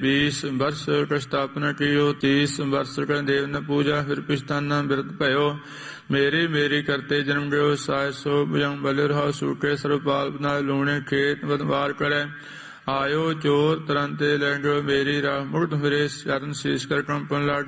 20 वर्ष कर स्थापना कियो 30 वर्ष कर देव न पूजा फिर पिछताना बिरत भयो मेरी मेरी करते जन्म गयो साय सो भुजंग बल रहा सूखे सर्वपाल बनाए लूणे खेत बदवार करे आयो चोर तरंते लैंगो मेरी राह मुक्त फिरे चरण शीश कर कंपन लाग